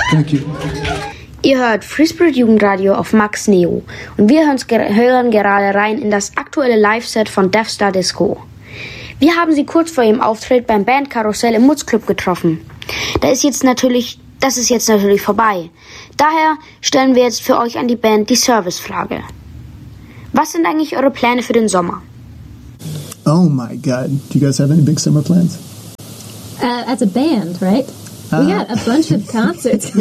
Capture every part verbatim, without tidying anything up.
Thank you. Ihr hört Free Spirit Jugendradio auf Max Neo und wir hören, hören gerade rein in das aktuelle Live-Set von Death Star Disco. Wir haben sie kurz vor ihrem Auftritt beim Bandkarussell im Mutzclub getroffen. Da ist jetzt natürlich, das ist jetzt natürlich vorbei. Daher stellen wir jetzt für euch an die Band die Servicefrage. Was sind eigentlich eure Pläne für den Sommer? Oh my God. Do you guys have any big summer plans? Uh, as a band, right? Uh, we got a bunch of concerts.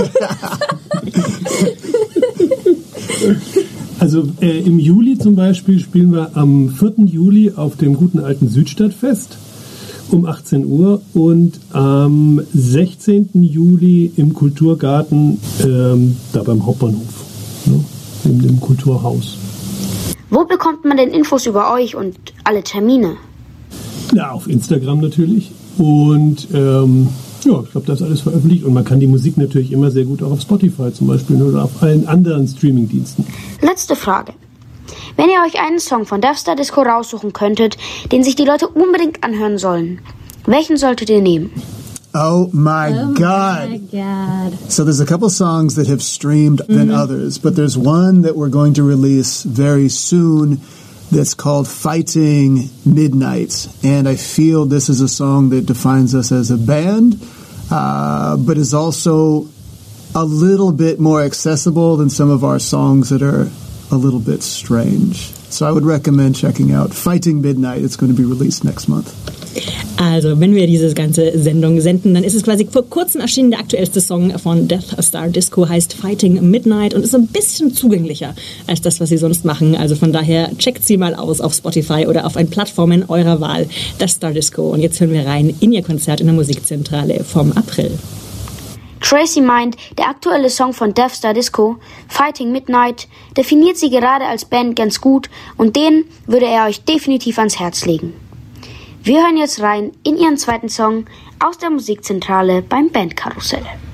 Also äh, im Juli zum Beispiel spielen wir am vierten Juli auf dem guten alten Südstadtfest um achtzehn Uhr und am sechzehnten Juli im Kulturgarten, ähm, da beim Hauptbahnhof, ne, in dem Kulturhaus. Wo bekommt man denn Infos über euch und alle Termine? Ja, auf Instagram natürlich. Und ähm, ja, ich glaube, das ist alles veröffentlicht. Und man kann die Musik natürlich immer sehr gut auch auf Spotify zum Beispiel oder auf allen anderen Streamingdiensten. Letzte Frage. Wenn ihr euch einen Song von Death Star Disco raussuchen könntet, den sich die Leute unbedingt anhören sollen, welchen solltet ihr nehmen? Oh my oh God. my God. So there's a couple songs that have streamed than mm-hmm. others, but there's one that we're going to release very soon that's called Fighting Midnight. And I feel this is a song that defines us as a band, uh, but is also a little bit more accessible than some of our songs that are a little bit strange. So I would recommend checking out Fighting Midnight. It's going to be released next month. Also, wenn wir diese ganze Sendung senden, dann ist es quasi vor kurzem erschienen. Der aktuellste Song von Death Star Disco heißt Fighting Midnight und ist ein bisschen zugänglicher als das, was sie sonst machen. Also von daher checkt sie mal aus auf Spotify oder auf einen Plattformen eurer Wahl, Death Star Disco. Und jetzt hören wir rein in ihr Konzert in der Musikzentrale vom April. Tracy meint, der aktuelle Song von Death Star Disco, Fighting Midnight, definiert sie gerade als Band ganz gut und den würde er euch definitiv ans Herz legen. Wir hören jetzt rein in ihren zweiten Song aus der Musikzentrale beim Bandkarussell.